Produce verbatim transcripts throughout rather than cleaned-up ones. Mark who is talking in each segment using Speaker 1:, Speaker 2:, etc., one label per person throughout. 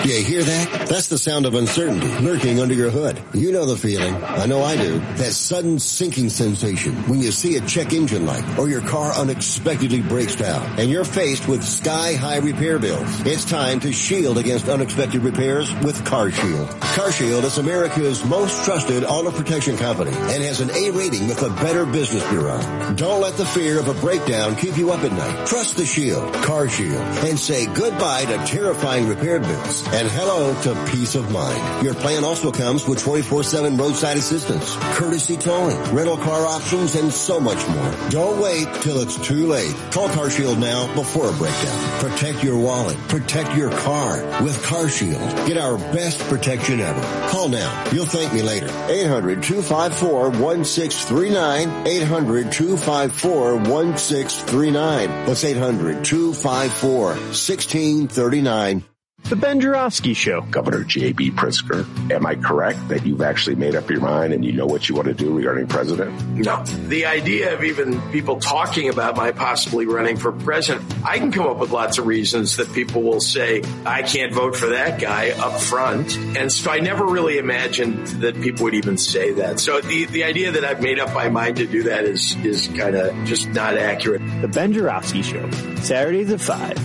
Speaker 1: You hear that? That's the sound of uncertainty lurking under your hood. You know the feeling. I know I do. That sudden sinking sensation when you see a check engine light or your car unexpectedly breaks down and you're faced with sky-high repair bills. It's time to shield against unexpected repairs with CarShield. CarShield is America's most trusted auto protection company and has an A rating with the Better Business Bureau. Don't let the fear of a breakdown keep you up at night. Trust the Shield, CarShield, and say goodbye to terrifying repair bills and hello to peace of mind. Your plan also comes with twenty-four seven roadside assistance, courtesy towing, rental car options, and so much more. Don't wait till it's too late. Call CarShield now before a breakdown. Protect your wallet. Protect your car with CarShield. Get our best protection ever. Call now. You'll thank me later. eight hundred, two five four, one six three nine. eight hundred, two five four, one six three nine. That's eight hundred, two five four, one six three nine.
Speaker 2: The Ben Joravsky Show.
Speaker 3: Governor J B. Pritzker, am I correct that you've actually made up your mind and you know what you want to do regarding president?
Speaker 4: No. The idea of even people talking about my possibly running for president, I can come up with lots of reasons that people will say, I can't vote for that guy up front. And so I never really imagined that people would even say that. So the, the idea that I've made up my mind to do that is, is kind of just not accurate.
Speaker 2: The Ben Joravsky Show, Saturdays at five.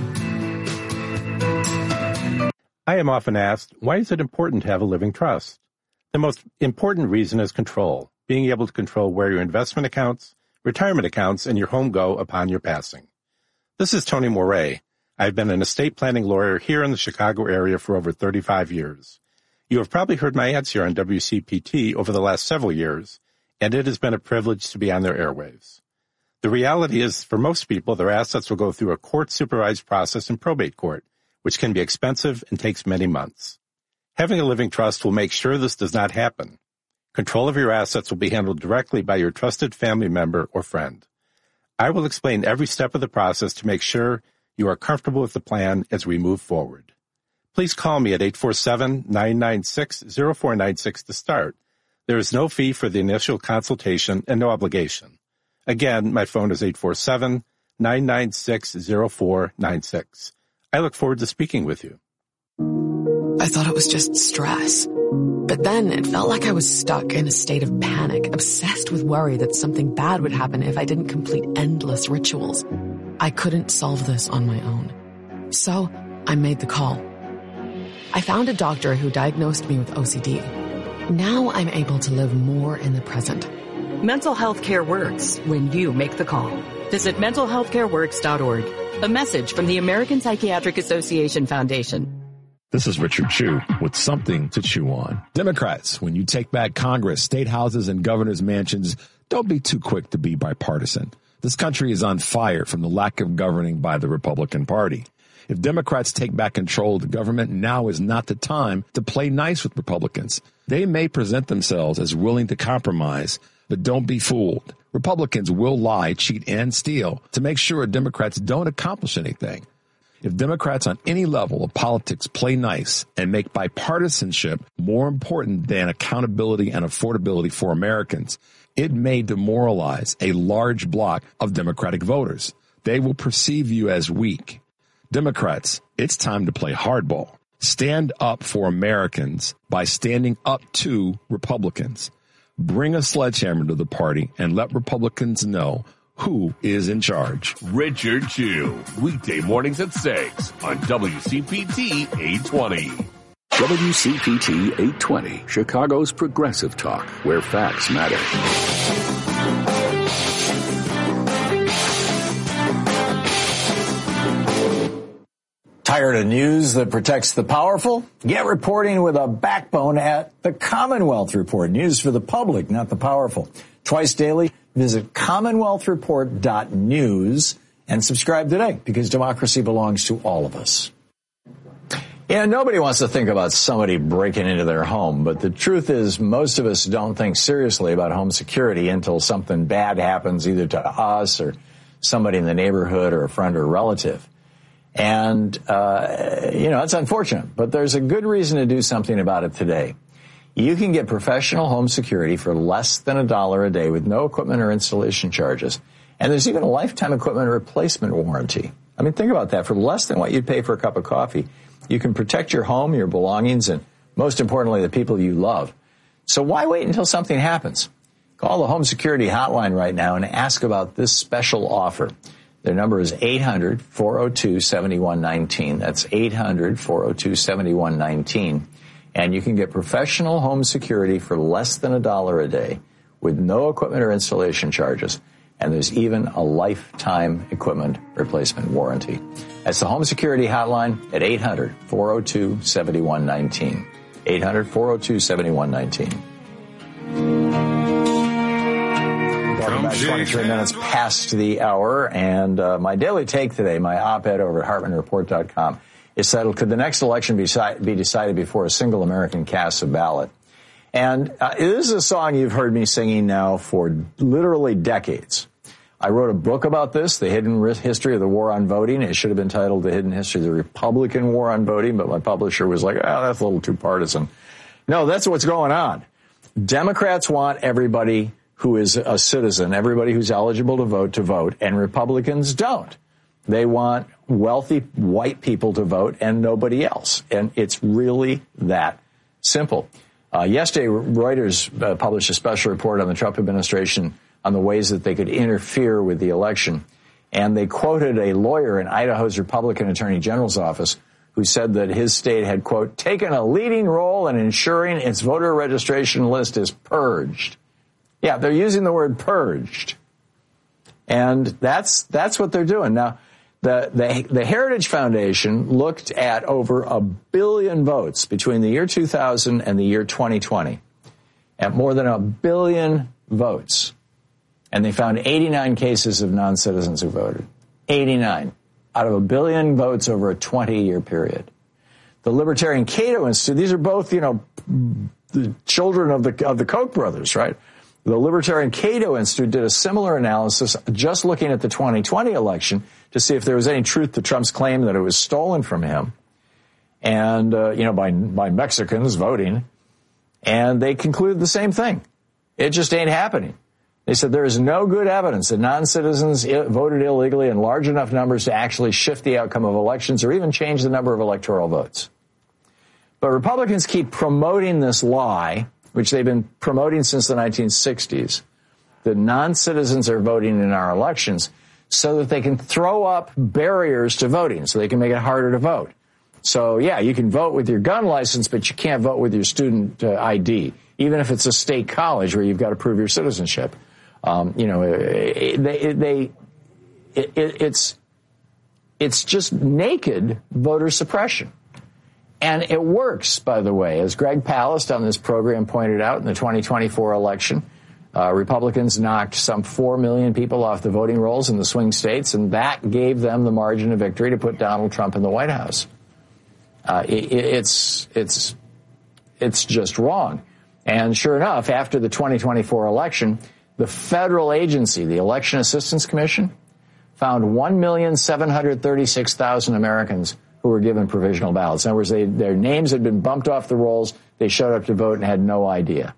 Speaker 5: I am often asked, why is it important to have a living trust? The most important reason is control, being able to control where your investment accounts, retirement accounts, and your home go upon your passing. This is Tony Moret. I've been an estate planning lawyer here in the Chicago area for over thirty-five years. You have probably heard my ads here on W C P T over the last several years, and it has been a privilege to be on their airwaves. The reality is, for most people, their assets will go through a court-supervised process in probate court, which can be expensive and takes many months. Having a living trust will make sure this does not happen. Control of your assets will be handled directly by your trusted family member or friend. I will explain every step of the process to make sure you are comfortable with the plan as we move forward. Please call me at eight four seven, nine nine six, zero four nine six to start. There is no fee for the initial consultation and no obligation. Again, my phone is eight four seven, nine nine six, zero four nine six. I look forward to speaking with you.
Speaker 6: I thought it was just stress. But then it felt like I was stuck in a state of panic, obsessed with worry that something bad would happen if I didn't complete endless rituals. I couldn't solve this on my own. So I made the call. I found a doctor who diagnosed me with O C D. Now I'm able to live more in the present.
Speaker 7: Mental health care works when you make the call. Visit mental health care works dot org. A message from the American Psychiatric Association Foundation.
Speaker 8: This is Richard Chew with something to chew on. Democrats, when you take back Congress, state houses, and governors' mansions, don't be too quick to be bipartisan. This country is on fire from the lack of governing by the Republican Party. If Democrats take back control of the government, now is not the time to play nice with Republicans. They may present themselves as willing to compromise, but don't be fooled. Republicans will lie, cheat, and steal to make sure Democrats don't accomplish anything. If Democrats on any level of politics play nice and make bipartisanship more important than accountability and affordability for Americans, it may demoralize a large block of Democratic voters. They will perceive you as weak. Democrats, it's time to play hardball. Stand up for Americans by standing up to Republicans. Bring a sledgehammer to the party and let Republicans know who is in charge.
Speaker 9: Richard Chew, weekday mornings at six on W C P T eight twenty.
Speaker 10: W C P T eight twenty, Chicago's progressive talk, where facts matter.
Speaker 11: Tired of news that protects the powerful? Get reporting with a backbone at the Commonwealth Report. News for the public, not the powerful. Twice daily, visit commonwealth report dot news and subscribe today, because democracy belongs to all of us. Yeah, nobody wants to think about somebody breaking into their home, but the truth is most of us don't think seriously about home security until something bad happens either to us or somebody in the neighborhood or a friend or a relative. And, uh, you know, it's unfortunate, but there's a good reason to do something about it today. You can get professional home security for less than a dollar a day with no equipment or installation charges. And there's even a lifetime equipment replacement warranty. I mean, think about that. For less than what you'd pay for a cup of coffee, you can protect your home, your belongings, and most importantly, the people you love. So why wait until something happens? Call the Home Security Hotline right now and ask about this special offer. Their number is eight hundred, four oh two, seven one one nine. That's eight hundred, four oh two, seven one one nine. And you can get professional home security for less than a dollar a day with no equipment or installation charges. And there's even a lifetime equipment replacement warranty. That's the Home Security Hotline at eight hundred, four oh two, seven one one nine. eight hundred, four oh two, seven one one nine. Welcome back, twenty-three minutes past the hour, and uh, my daily take today, my op-ed over at Hartman Report dot com, is settled. Could the next election be, be decided before a single American casts a ballot? And uh, this is a song you've heard me singing now for literally decades. I wrote a book about this, The Hidden History of the War on Voting. It should have been titled The Hidden History of the Republican War on Voting, but my publisher was like, oh, that's a little too partisan. No, that's what's going on. Democrats want everybody who is a citizen, everybody who's eligible to vote, to vote, and Republicans don't. They want wealthy white people to vote and nobody else. And it's really that simple. Uh, yesterday, Reuters uh, published a special report on the Trump administration on the ways that they could interfere with the election. And they quoted a lawyer in Idaho's Republican Attorney General's office who said that his state had, quote, taken a leading role in ensuring its voter registration list is purged. Yeah, they're using the word purged. And that's that's what they're doing. Now, the, the, the Heritage Foundation looked at over a billion votes between the year two thousand and the year twenty twenty, at more than a billion votes. And they found eighty-nine cases of non-citizens who voted. eighty-nine out of a billion votes over a twenty-year period. The Libertarian Cato Institute, these are both, you know, the children of the of the Koch brothers, right? The Libertarian Cato Institute did a similar analysis just looking at the twenty twenty election to see if there was any truth to Trump's claim that it was stolen from him and, uh, you know, by by Mexicans voting. And they concluded the same thing. It just ain't happening. They said there is no good evidence that non-citizens voted illegally in large enough numbers to actually shift the outcome of elections or even change the number of electoral votes. But Republicans keep promoting this lie, which they've been promoting since the nineteen sixties, that non-citizens are voting in our elections so that they can throw up barriers to voting, so they can make it harder to vote. So, yeah, you can vote with your gun license, but you can't vote with your student uh, I D, even if it's a state college where you've got to prove your citizenship. Um, you know, they, they, it, it, it's, it's just naked voter suppression. And it works, by the way. As Greg Palast on this program pointed out, in the twenty twenty-four election, uh, Republicans knocked some four million people off the voting rolls in the swing states, and that gave them the margin of victory to put Donald Trump in the White House. Uh, it, it's, it's, it's just wrong. And sure enough, after the twenty twenty-four election, the federal agency, the Election Assistance Commission, found one million seven hundred thirty-six thousand Americans who were given provisional ballots. In other words, they, their names had been bumped off the rolls. They showed up to vote and had no idea.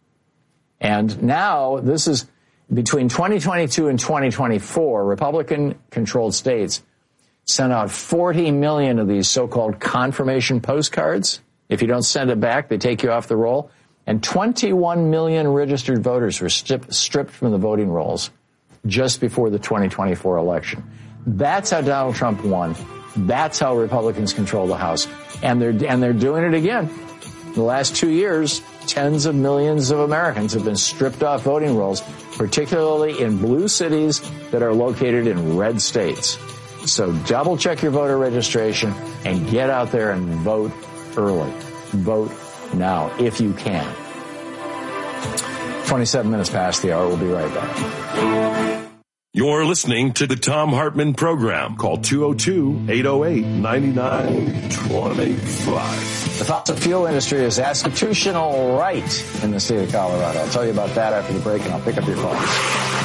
Speaker 11: And now this is between twenty twenty-two and twenty twenty-four, Republican-controlled states sent out forty million of these so-called confirmation postcards. If you don't send it back, they take you off the roll. And twenty-one million registered voters were stripped, stripped from the voting rolls just before the twenty twenty-four election. That's how Donald Trump won. That's how Republicans control the House. And they're, and they're doing it again. In the last two years, tens of millions of Americans have been stripped off voting rolls, particularly in blue cities that are located in red states. So double check your voter registration and get out there and vote early. Vote now, if you can. twenty-seven minutes past the hour. We'll be right back.
Speaker 9: You're listening to the Thom Hartmann Program. Call two oh two, eight oh eight, nine nine two five.
Speaker 11: The fossil fuel industry is constitutional right in the state of Colorado. I'll tell you about that after the break, and I'll pick up your phone.